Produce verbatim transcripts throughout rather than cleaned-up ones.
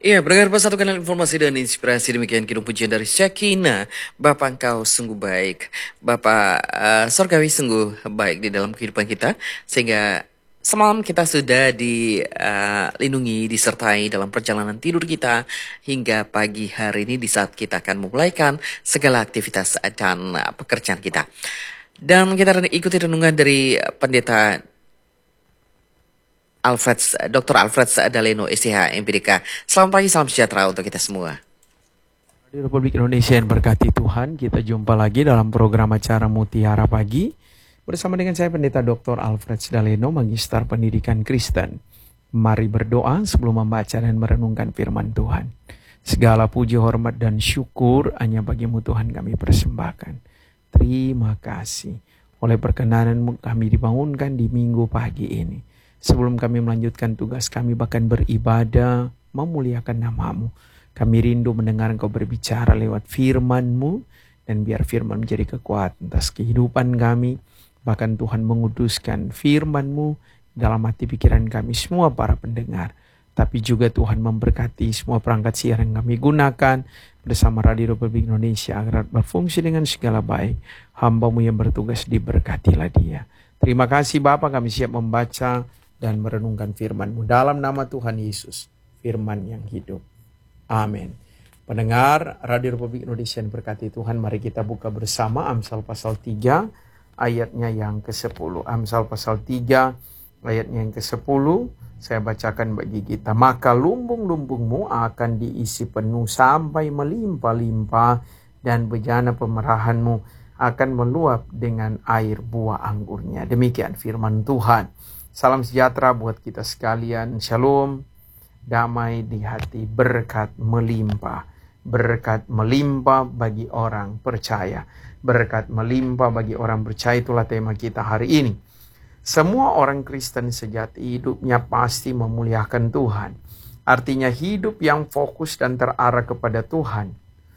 Iya, berdengar satu kanal informasi dan inspirasi demikian kirim pujian dari Syakina. Bapak engkau sungguh baik. Bapak uh, sorgawi sungguh baik di dalam kehidupan kita. Sehingga semalam kita sudah dilindungi, disertai dalam perjalanan tidur kita. Hingga pagi hari ini di saat kita akan memulaikan segala aktivitas dan uh, pekerjaan kita. Dan kita ikuti renungan dari pendeta Alfred, doktor Alfred Daleno, S C H, M P D K. Selamat pagi, salam sejahtera untuk kita semua. Di Republik Indonesia yang berkati Tuhan, kita jumpa lagi dalam program acara Mutiara Pagi bersama dengan saya Pendeta doktor Alfred Daleno, Magister Pendidikan Kristen. Mari berdoa sebelum membaca dan merenungkan firman Tuhan. Segala puji, hormat, dan syukur hanya bagimu Tuhan kami persembahkan. Terima kasih oleh perkenananmu kami dibangunkan di minggu pagi ini. Sebelum kami melanjutkan tugas kami bahkan beribadah, memuliakan namamu. Kami rindu mendengar engkau berbicara lewat firman-Mu. Dan biar firman menjadi kekuatan atas kehidupan kami. Bahkan Tuhan menguduskan firman-Mu dalam hati pikiran kami semua para pendengar. Tapi juga Tuhan memberkati semua perangkat siaran yang kami gunakan bersama Radio Republik Indonesia agar berfungsi dengan segala baik. Hamba-Mu yang bertugas diberkatilah dia. Terima kasih Bapa, kami siap membaca dan merenungkan firman-Mu dalam nama Tuhan Yesus, firman yang hidup. Amin. Pendengar Radio Republik Indonesia yang berkati Tuhan, mari kita buka bersama Amsal pasal tiga ayatnya yang kesepuluh. Amsal pasal tiga ayatnya yang kesepuluh, saya bacakan bagi kita. Maka lumbung-lumbungmu akan diisi penuh sampai melimpah-limpah, dan bejana pemerahanmu akan meluap dengan air buah anggurnya. Demikian firman Tuhan. Salam sejahtera buat kita sekalian. Shalom, damai di hati, berkat melimpah. Berkat melimpah bagi orang percaya. Berkat melimpah bagi orang percaya, itulah tema kita hari ini. Semua orang Kristen sejati hidupnya pasti memuliakan Tuhan. Artinya hidup yang fokus dan terarah kepada Tuhan.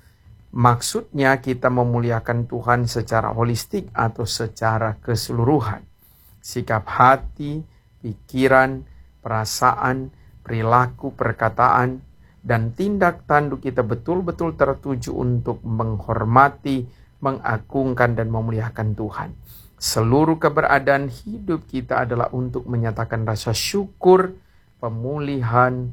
Maksudnya kita memuliakan Tuhan secara holistik atau secara keseluruhan. Sikap hati, pikiran, perasaan, perilaku, perkataan, dan tindak tanduk kita betul-betul tertuju untuk menghormati, mengagungkan, dan memuliakan Tuhan. Seluruh keberadaan hidup kita adalah untuk menyatakan rasa syukur, pemulihan,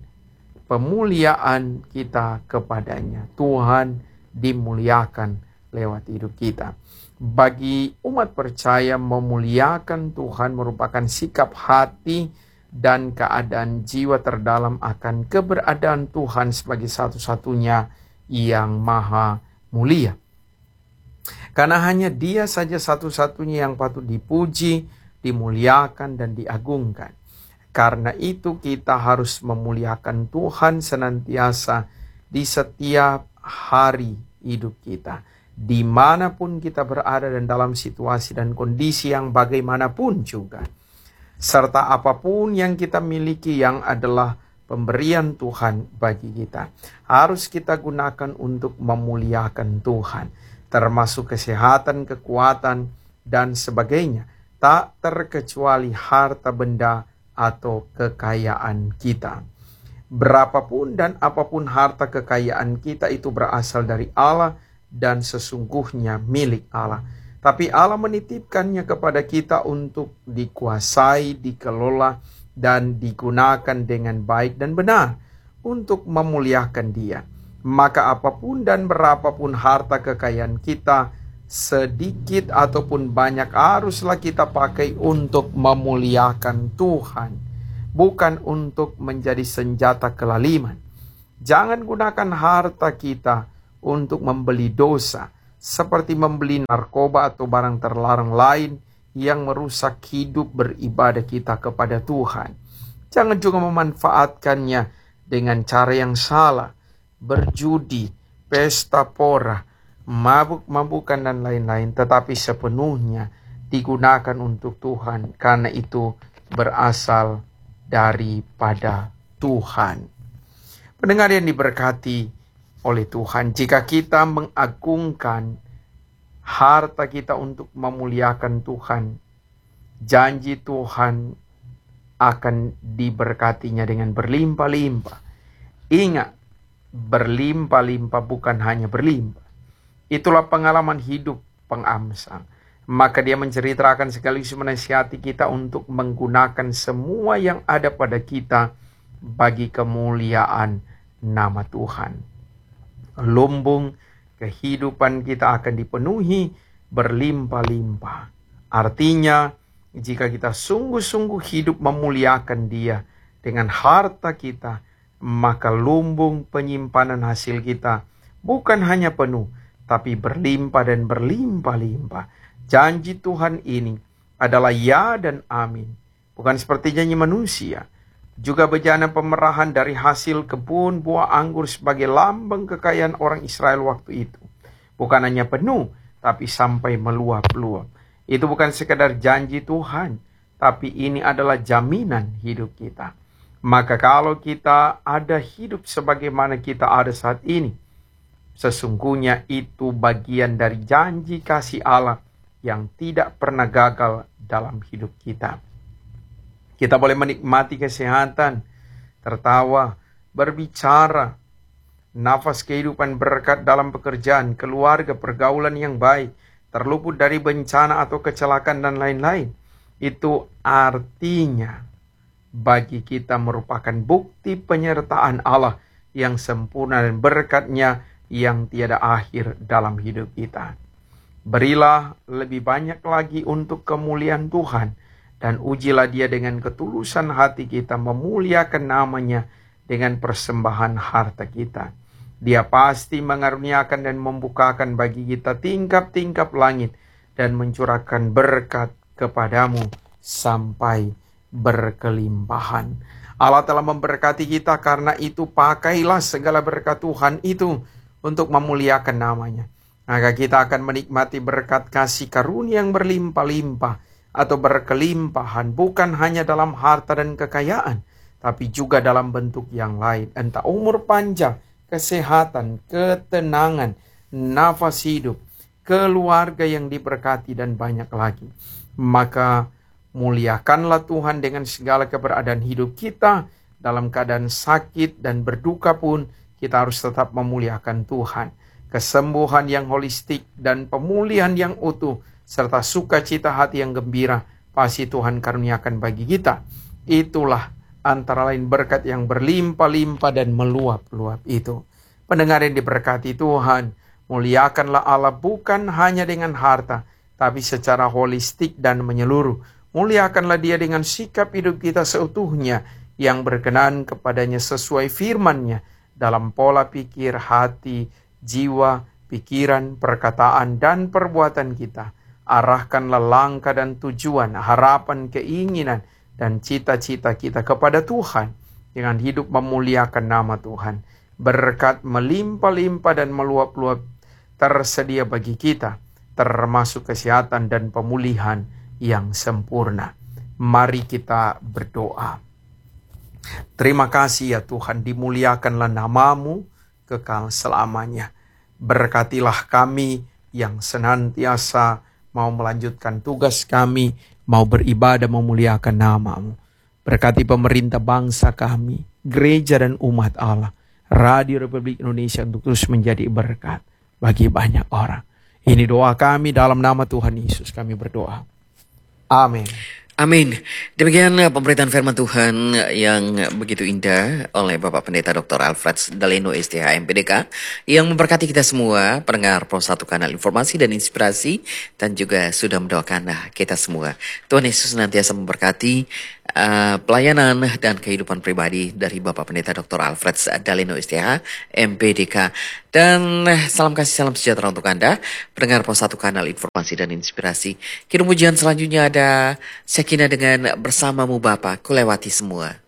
pemuliaan kita kepadanya. Tuhan dimuliakan lewat hidup kita. Bagi umat percaya, memuliakan Tuhan merupakan sikap hati dan keadaan jiwa terdalam akan keberadaan Tuhan sebagai satu-satunya yang maha mulia. Karena hanya Dia saja satu-satunya yang patut dipuji, dimuliakan, dan diagungkan. Karena itu kita harus memuliakan Tuhan senantiasa di setiap hari hidup kita. Dimanapun kita berada dan dalam situasi dan kondisi yang bagaimanapun juga. Serta apapun yang kita miliki yang adalah pemberian Tuhan bagi kita. Harus kita gunakan untuk memuliakan Tuhan. Termasuk kesehatan, kekuatan, dan sebagainya. Tak terkecuali harta benda atau kekayaan kita. Berapapun dan apapun harta kekayaan kita itu berasal dari Allah dan sesungguhnya milik Allah. Tapi Allah menitipkannya kepada kita untuk dikuasai, dikelola, dan digunakan dengan baik dan benar untuk memuliakan Dia. Maka apapun dan berapapun harta kekayaan kita, sedikit ataupun banyak, haruslah kita pakai untuk memuliakan Tuhan, bukan untuk menjadi senjata kelaliman. Jangan gunakan harta kita untuk membeli dosa, seperti membeli narkoba atau barang terlarang lain yang merusak hidup beribadah kita kepada Tuhan. Jangan juga memanfaatkannya dengan cara yang salah, berjudi, pesta pora, mabuk-mabukan, dan lain-lain, tetapi sepenuhnya digunakan untuk Tuhan, karena itu berasal daripada Tuhan. Pendengar yang diberkati oleh Tuhan, jika kita mengagungkan harta kita untuk memuliakan Tuhan, janji Tuhan akan diberkatinya dengan berlimpah-limpah. Ingat, berlimpah-limpah, bukan hanya berlimpah. Itulah pengalaman hidup pengamsal. Maka dia menceritakan sekaligus menasihati kita untuk menggunakan semua yang ada pada kita bagi kemuliaan nama Tuhan. Lumbung kehidupan kita akan dipenuhi berlimpah-limpah. Artinya, jika kita sungguh-sungguh hidup memuliakan Dia dengan harta kita, maka lumbung penyimpanan hasil kita bukan hanya penuh, tapi berlimpah dan berlimpah-limpah. Janji Tuhan ini adalah ya dan amin. Bukan seperti janji manusia. Juga bejana pemerahan dari hasil kebun buah anggur sebagai lambang kekayaan orang Israel waktu itu. Bukan hanya penuh, tapi sampai meluap-luap. Itu bukan sekadar janji Tuhan, tapi ini adalah jaminan hidup kita. Maka kalau kita ada hidup sebagaimana kita ada saat ini, sesungguhnya itu bagian dari janji kasih Allah yang tidak pernah gagal dalam hidup kita. Kita boleh menikmati kesehatan, tertawa, berbicara, nafas kehidupan, berkat dalam pekerjaan, keluarga, pergaulan yang baik, terluput dari bencana atau kecelakaan dan lain-lain. Itu artinya bagi kita merupakan bukti penyertaan Allah yang sempurna dan berkat-Nya yang tiada akhir dalam hidup kita. Berilah lebih banyak lagi untuk kemuliaan Tuhan, dan ujilah Dia dengan ketulusan hati kita, memuliakan nama-Nya dengan persembahan harta kita. Dia pasti mengaruniakan dan membukakan bagi kita tingkap-tingkap langit dan mencurahkan berkat kepadamu sampai berkelimpahan. Allah telah memberkati kita, karena itu pakailah segala berkat Tuhan itu untuk memuliakan nama-Nya. Maka kita akan menikmati berkat kasih karunia yang berlimpah-limpah atau berkelimpahan, bukan hanya dalam harta dan kekayaan, tapi juga dalam bentuk yang lain. Entah umur panjang, kesehatan, ketenangan, nafas hidup, keluarga yang diberkati, dan banyak lagi. Maka muliakanlah Tuhan dengan segala keberadaan hidup kita. Dalam keadaan sakit dan berduka pun kita harus tetap memuliakan Tuhan. Kesembuhan yang holistik dan pemulihan yang utuh, serta sukacita hati yang gembira, pasti Tuhan karuniakan bagi kita. Itulah antara lain berkat yang berlimpah-limpah dan meluap-luap itu. Pendengar yang diberkati Tuhan, muliakanlah Allah bukan hanya dengan harta, tapi secara holistik dan menyeluruh. Muliakanlah Dia dengan sikap hidup kita seutuhnya, yang berkenan kepadanya sesuai firman-Nya, dalam pola pikir, hati, jiwa, pikiran, perkataan, dan perbuatan kita. Arahkanlah langkah dan tujuan, harapan, keinginan, dan cita-cita kita kepada Tuhan dengan hidup memuliakan nama Tuhan. Berkat melimpah-limpah dan meluap-luap tersedia bagi kita, termasuk kesehatan dan pemulihan yang sempurna. Mari kita berdoa. Terima kasih ya Tuhan, dimuliakanlah nama-Mu kekal selamanya. Berkatilah kami yang senantiasa mau melanjutkan tugas kami, mau beribadah memuliakan nama-Mu. Berkati pemerintah bangsa kami, gereja dan umat Allah, Radio Republik Indonesia untuk terus menjadi berkat bagi banyak orang. Ini doa kami dalam nama Tuhan Yesus kami berdoa. Amin. Amin. Demikian pemberitaan firman Tuhan yang begitu indah oleh Bapak Pendeta doktor Alfred Daleno S T H M P D K yang memberkati kita semua, pendengar Pro satu Kanal Informasi dan Inspirasi, dan juga sudah mendoakan kita semua. Tuhan Yesus senantiasa memberkati uh, pelayanan dan kehidupan pribadi dari Bapak Pendeta doktor Alfred Daleno S T H M P D K. Dan salam kasih, salam sejahtera untuk Anda, pendengar Pro satu Kanal Informasi dan Inspirasi. Kirim pujian selanjutnya ada Sekina dengan Bersamamu Bapa, Kulewati Semua.